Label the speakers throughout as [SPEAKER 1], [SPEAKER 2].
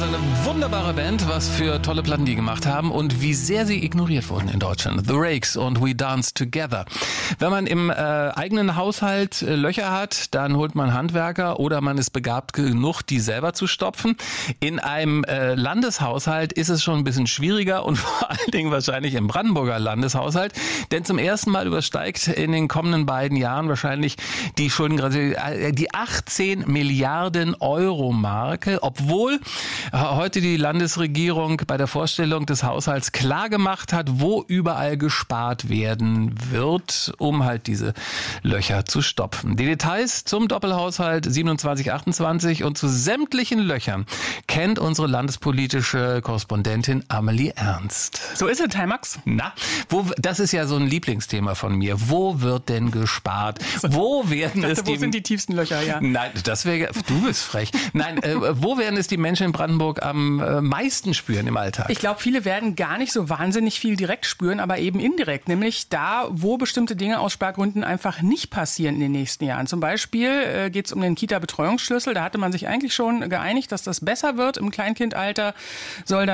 [SPEAKER 1] eine wunderbare Band, was für tolle Platten die gemacht haben und wie sehr sie ignoriert wurden in Deutschland. The Rakes und We Dance Together. Wenn man im eigenen Haushalt Löcher hat, dann holt man Handwerker oder man ist begabt genug, die selber zu stopfen. In einem Landeshaushalt ist es schon ein bisschen schwieriger und vor allen Dingen wahrscheinlich im Brandenburger Landeshaushalt, denn zum ersten Mal übersteigt in den kommenden beiden Jahren wahrscheinlich die Schuldengrenze die 18 Milliarden Euro Marke, obwohl heute die Landesregierung bei der Vorstellung des Haushalts klar gemacht hat, wo überall gespart werden wird, um halt diese Löcher zu stopfen. Die Details zum Doppelhaushalt 27/28 und zu sämtlichen Löchern kennt unsere landespolitische Korrespondentin Amelie Ernst.
[SPEAKER 2] So ist es, Max.
[SPEAKER 1] Na, das ist ja so ein Lieblingsthema von mir. Wo wird denn gespart? Wo werden
[SPEAKER 2] wo sind die tiefsten Löcher, ja?
[SPEAKER 1] Nein, du bist frech. Nein, wo werden es die Menschen in Brandenburg am meisten spüren im Alltag?
[SPEAKER 2] Ich glaube, viele werden gar nicht so wahnsinnig viel direkt spüren, aber eben indirekt. Nämlich da, wo bestimmte Dinge aus Spargründen einfach nicht passieren in den nächsten Jahren. Zum Beispiel geht es um den Kita-Betreuungsschlüssel. Da hatte man sich eigentlich schon geeinigt, dass das besser wird. Im Kleinkindalter sollte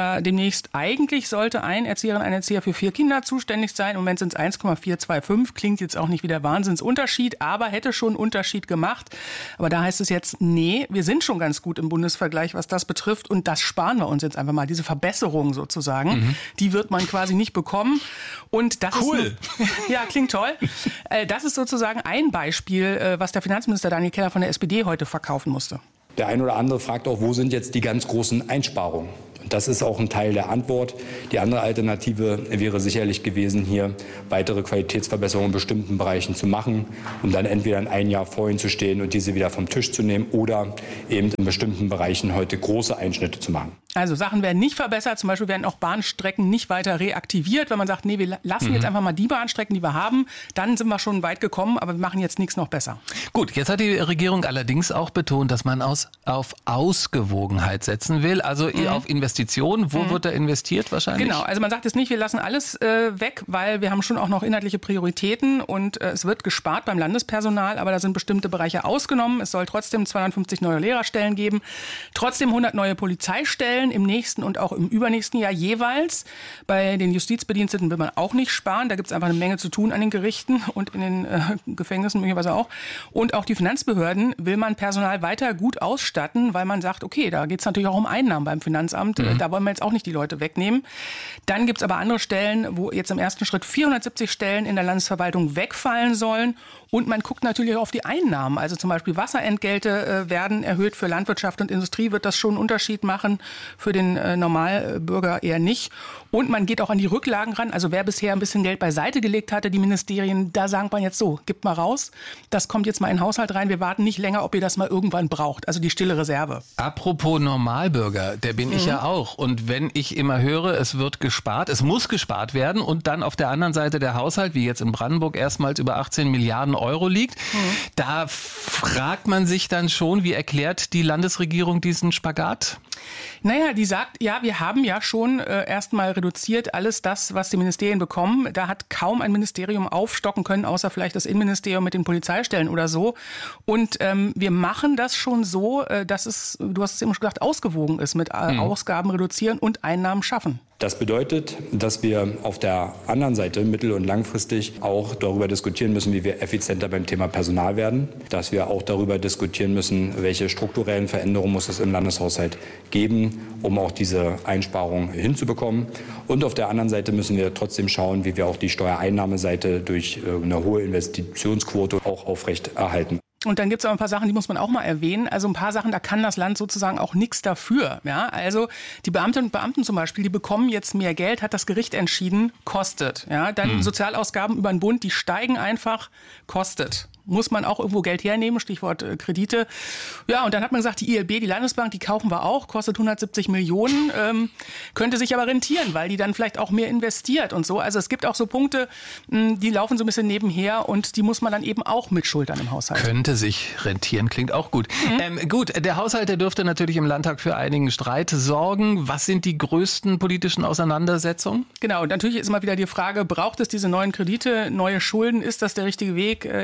[SPEAKER 2] ein Erzieherin, ein Erzieher für 4 Kinder zuständig sein. Im Moment sind es 1,425. Klingt jetzt auch nicht wie der Wahnsinnsunterschied, aber hätte schon einen Unterschied gemacht. Aber da heißt es jetzt, nee, wir sind schon ganz gut im Bundesvergleich, was das betrifft. Und das sparen wir uns jetzt einfach mal. Diese Verbesserung sozusagen, die wird man quasi nicht bekommen. Und das
[SPEAKER 1] cool.
[SPEAKER 2] Ja, klingt toll. Das ist sozusagen ein Beispiel, was der Finanzminister Daniel Keller von der SPD heute verkaufen musste.
[SPEAKER 3] Der ein oder andere fragt auch, wo sind jetzt die ganz großen Einsparungen? Und das ist auch ein Teil der Antwort. Die andere Alternative wäre sicherlich gewesen, hier weitere Qualitätsverbesserungen in bestimmten Bereichen zu machen, um dann entweder in ein Jahr vor ihnen zu stehen und diese wieder vom Tisch zu nehmen oder eben in bestimmten Bereichen heute große Einschnitte zu machen.
[SPEAKER 2] Also Sachen werden nicht verbessert, zum Beispiel werden auch Bahnstrecken nicht weiter reaktiviert, wenn man sagt, nee, wir lassen jetzt einfach mal die Bahnstrecken, die wir haben, dann sind wir schon weit gekommen, aber wir machen jetzt nichts noch besser.
[SPEAKER 1] Gut, jetzt hat die Regierung allerdings auch betont, dass man auf Ausgewogenheit setzen will, also auf Investitionen. Wo wird da investiert wahrscheinlich?
[SPEAKER 2] Genau, also man sagt jetzt nicht, wir lassen alles weg, weil wir haben schon auch noch inhaltliche Prioritäten und es wird gespart beim Landespersonal, aber da sind bestimmte Bereiche ausgenommen. Es soll trotzdem 250 neue Lehrerstellen geben, trotzdem 100 neue Polizeistellen im nächsten und auch im übernächsten Jahr jeweils. Bei den Justizbediensteten will man auch nicht sparen. Da gibt es einfach eine Menge zu tun an den Gerichten und in den Gefängnissen möglicherweise auch. Und auch die Finanzbehörden will man Personal weiter gut ausstatten, weil man sagt, okay, da geht es natürlich auch um Einnahmen beim Finanzamt. Da wollen wir jetzt auch nicht die Leute wegnehmen. Dann gibt es aber andere Stellen, wo jetzt im ersten Schritt 470 Stellen in der Landesverwaltung wegfallen sollen. Und man guckt natürlich auch auf die Einnahmen. Also zum Beispiel Wasserentgelte werden erhöht. Für Landwirtschaft und Industrie wird das schon einen Unterschied machen. Für den Normalbürger eher nicht. Und man geht auch an die Rücklagen ran. Also wer bisher ein bisschen Geld beiseite gelegt hatte, die Ministerien, da sagt man jetzt so, gibt mal raus. Das kommt jetzt mal in den Haushalt rein. Wir warten nicht länger, ob ihr das mal irgendwann braucht. Also die stille Reserve.
[SPEAKER 1] Apropos Normalbürger, der bin ich ja auch. Und wenn ich immer höre, es wird gespart, es muss gespart werden und dann auf der anderen Seite der Haushalt, wie jetzt in Brandenburg, erstmals über 18 Milliarden Euro liegt, da fragt man sich dann schon, wie erklärt die Landesregierung diesen Spagat?
[SPEAKER 2] Naja, die sagt, ja, wir haben ja schon erstmal reduziert alles das, was die Ministerien bekommen. Da hat kaum ein Ministerium aufstocken können, außer vielleicht das Innenministerium mit den Polizeistellen oder so. Und wir machen das schon so, dass es, du hast es eben schon gesagt, ausgewogen ist mit Ausgaben reduzieren und Einnahmen schaffen.
[SPEAKER 3] Das bedeutet, dass wir auf der anderen Seite mittel- und langfristig auch darüber diskutieren müssen, wie wir effizienter beim Thema Personal werden, dass wir auch darüber diskutieren müssen, welche strukturellen Veränderungen muss es im Landeshaushalt geben, um auch diese Einsparungen hinzubekommen. Und auf der anderen Seite müssen wir trotzdem schauen, wie wir auch die Steuereinnahmeseite durch eine hohe Investitionsquote auch aufrecht erhalten.
[SPEAKER 2] Und dann gibt es aber ein paar Sachen, die muss man auch mal erwähnen. Also ein paar Sachen, da kann das Land sozusagen auch nichts dafür. Ja? Also die Beamtinnen und Beamten zum Beispiel, die bekommen jetzt mehr Geld, hat das Gericht entschieden, kostet. Ja? Dann Sozialausgaben über den Bund, die steigen einfach, kostet. Muss man auch irgendwo Geld hernehmen, Stichwort Kredite. Ja, und dann hat man gesagt, die ILB, die Landesbank, die kaufen wir auch, kostet 170 Millionen, könnte sich aber rentieren, weil die dann vielleicht auch mehr investiert und so. Also es gibt auch so Punkte, die laufen so ein bisschen nebenher und die muss man dann eben auch mitschultern im Haushalt.
[SPEAKER 1] Könnte sich rentieren, klingt auch gut. Gut, der Haushalt, der dürfte natürlich im Landtag für einigen Streit sorgen. Was sind die größten politischen Auseinandersetzungen?
[SPEAKER 2] Genau, und natürlich ist immer wieder die Frage, braucht es diese neuen Kredite, neue Schulden? Ist das der richtige Weg in der Abwägung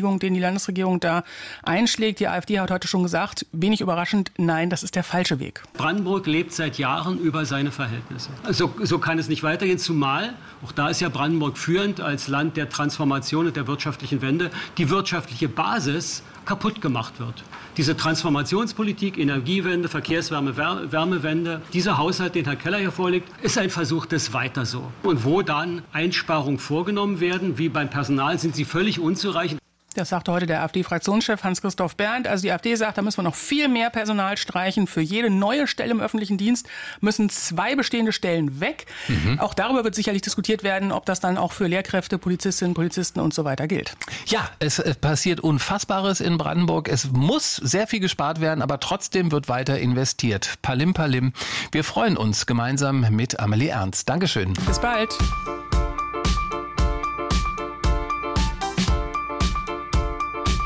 [SPEAKER 2] Auslegung, den die Landesregierung da einschlägt. Die AfD hat heute schon gesagt, wenig überraschend, nein, das ist der falsche Weg.
[SPEAKER 4] Brandenburg lebt seit Jahren über seine Verhältnisse. So kann es nicht weitergehen, zumal, auch da ist ja Brandenburg führend als Land der Transformation und der wirtschaftlichen Wende, die wirtschaftliche Basis kaputt gemacht wird. Diese Transformationspolitik, Energiewende, Verkehrswärme, Wärmewende, dieser Haushalt, den Herr Keller hier vorlegt, ist ein Versuch des Weiter so. Und wo dann Einsparungen vorgenommen werden, wie beim Personal, sind sie völlig unzureichend.
[SPEAKER 2] Das sagte heute der AfD-Fraktionschef Hans-Christoph Berndt. Also die AfD sagt, da müssen wir noch viel mehr Personal streichen. Für jede neue Stelle im öffentlichen Dienst müssen 2 bestehende Stellen weg. Auch darüber wird sicherlich diskutiert werden, ob das dann auch für Lehrkräfte, Polizistinnen, Polizisten und so weiter gilt.
[SPEAKER 1] Ja, es passiert Unfassbares in Brandenburg. Es muss sehr viel gespart werden, aber trotzdem wird weiter investiert. Palim, palim. Wir freuen uns gemeinsam mit Amelie Ernst. Dankeschön.
[SPEAKER 2] Bis bald.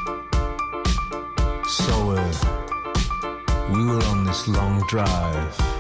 [SPEAKER 5] So we were on this long drive.